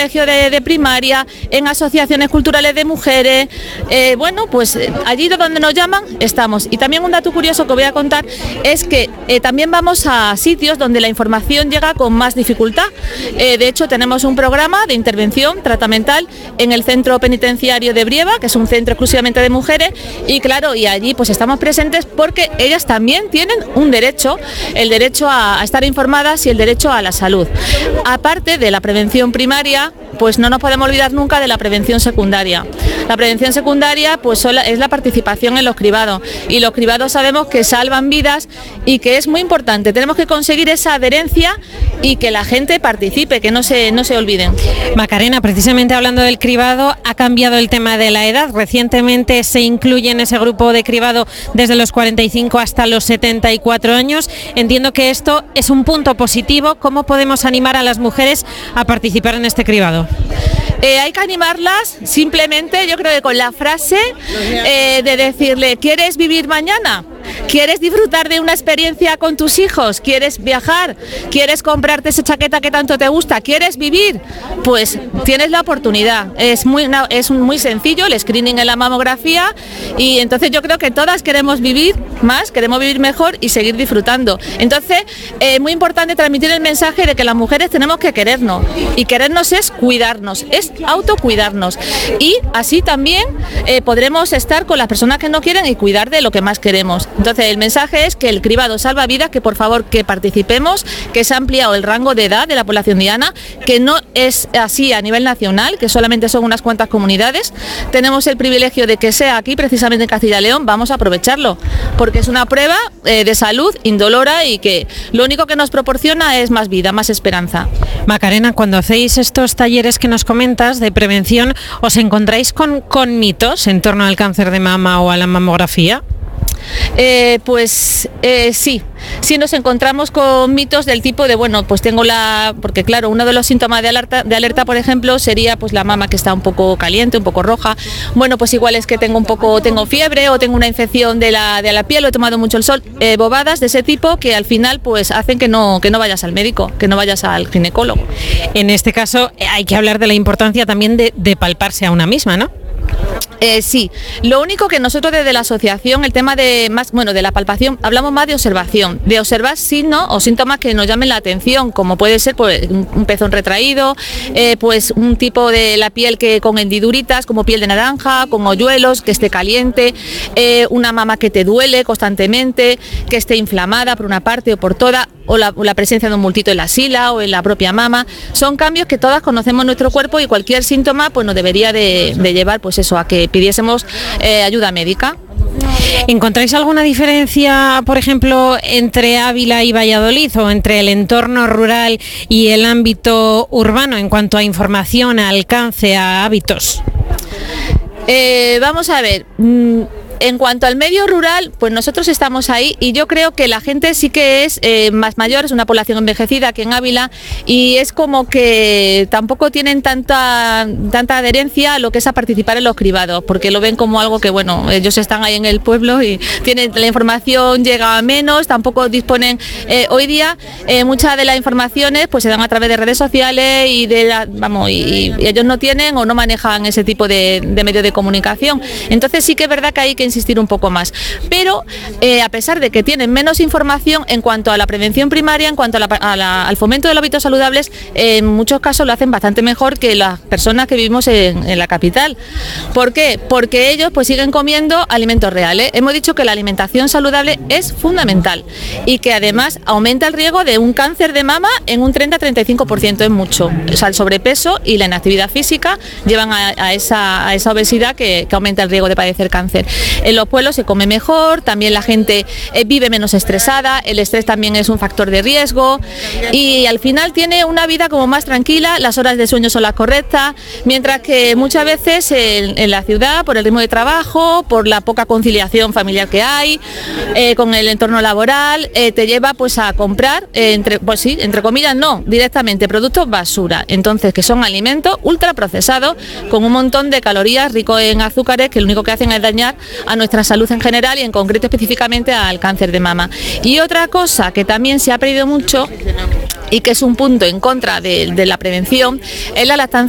colegio de primaria, en asociaciones culturales de mujeres, pues allí donde nos llaman estamos. Y también un dato curioso que voy a contar es que también vamos a sitios donde la información llega con más dificultad. De hecho, tenemos un programa de intervención tratamental en el centro penitenciario de Brieva, que es un centro exclusivamente de mujeres, y claro, y allí pues estamos presentes porque ellas también tienen un derecho, el derecho a estar informadas y el derecho a la salud. Aparte de la prevención primaria, pues no nos podemos olvidar nunca de la prevención secundaria. La prevención secundaria pues es la participación en los cribados, y los cribados sabemos que salvan vidas y que es muy importante. Tenemos que conseguir esa adherencia y que la gente participe, que no se olviden. Macarena, precisamente hablando del cribado, ha cambiado el tema de la edad. Recientemente se incluye en ese grupo de cribado desde los 45 hasta los 74 años. Entiendo que esto es un punto positivo. ¿Cómo podemos animar a las mujeres a participar en este cribado? Hay que animarlas simplemente, yo creo que con la frase de decirle: ¿quieres vivir mañana? ¿Quieres disfrutar de una experiencia con tus hijos? ¿Quieres viajar? ¿Quieres comprarte esa chaqueta que tanto te gusta? ¿Quieres vivir? Pues tienes la oportunidad. Es muy sencillo el screening en la mamografía, y entonces yo creo que todas queremos vivir más, queremos vivir mejor y seguir disfrutando. Entonces es muy importante transmitir el mensaje de que las mujeres tenemos que querernos, y querernos es cuidarnos, es autocuidarnos, y así también podremos estar con las personas que no quieren y cuidar de lo que más queremos. Entonces el mensaje es que el cribado salva vidas, que por favor que participemos, que se ha ampliado el rango de edad de la población diana, que no es así a nivel nacional, que solamente son unas cuantas comunidades. Tenemos el privilegio de que sea aquí, precisamente en Castilla y León. Vamos a aprovecharlo, porque es una prueba de salud indolora y que lo único que nos proporciona es más vida, más esperanza. Macarena, cuando hacéis estos talleres que nos comentas de prevención, ¿os encontráis con mitos en torno al cáncer de mama o a la mamografía? Sí nos encontramos con mitos del tipo de, porque claro, uno de los síntomas de alerta, por ejemplo, sería pues la mama que está un poco caliente, un poco roja. Bueno, pues igual es que tengo fiebre, o tengo una infección de la piel, o he tomado mucho el sol, bobadas de ese tipo que al final pues hacen que no vayas al médico, que no vayas al ginecólogo. En este caso hay que hablar de la importancia también de palparse a una misma, ¿no? Sí, lo único que nosotros desde la asociación, el tema de la palpación, hablamos más de observación, de observar signos o síntomas que nos llamen la atención, como puede ser pues, un pezón retraído, pues un tipo de la piel que con hendiduritas, como piel de naranja, con hoyuelos, que esté caliente, una mama que te duele constantemente, que esté inflamada por una parte o por toda, o la presencia de un bultito en la axila o en la propia mama. Son cambios que todas conocemos en nuestro cuerpo, y cualquier síntoma pues nos debería de llevar pues eso, a que pidiésemos ayuda médica. ¿Encontráis alguna diferencia, por ejemplo, entre Ávila y Valladolid, o entre el entorno rural y el ámbito urbano en cuanto a información, a alcance, a hábitos? Vamos a ver. En cuanto al medio rural, pues nosotros estamos ahí, y yo creo que la gente sí que es más mayor, es una población envejecida que en Ávila, y es como que tampoco tienen tanta adherencia a lo que es a participar en los cribados, porque lo ven como algo que, bueno, ellos están ahí en el pueblo y la información llega a menos, tampoco disponen. Hoy día muchas de las informaciones pues se dan a través de redes sociales y ellos no tienen o no manejan ese tipo de medios de comunicación. Entonces sí que es verdad que hay que insistir un poco más, pero a pesar de que tienen menos información en cuanto a la prevención primaria, en cuanto al fomento de los hábitos saludables, en muchos casos lo hacen bastante mejor que las personas que vivimos en la capital. ¿Por qué? Porque ellos pues siguen comiendo alimentos reales. Hemos dicho que la alimentación saludable es fundamental, y que además aumenta el riesgo de un cáncer de mama en un 30-35%, es mucho. O sea, el sobrepeso y la inactividad física llevan a esa obesidad que aumenta el riesgo de padecer cáncer. En los pueblos se come mejor, también la gente vive menos estresada, el estrés también es un factor de riesgo, y al final tiene una vida como más tranquila, las horas de sueño son las correctas, mientras que muchas veces en la ciudad, por el ritmo de trabajo, por la poca conciliación familiar que hay, con el entorno laboral, te lleva pues a comprar, entre comillas, no, directamente productos basura, entonces que son alimentos ultraprocesados con un montón de calorías, ricos en azúcares, que lo único que hacen es dañar a nuestra salud en general, y en concreto específicamente al cáncer de mama. Y otra cosa que también se ha perdido mucho y que es un punto en contra de la prevención es la lactancia